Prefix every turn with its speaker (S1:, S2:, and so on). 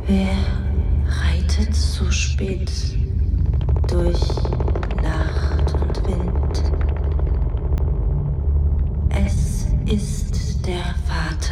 S1: Wer reitet so spät durch Nacht und Wind? Es ist der Vater.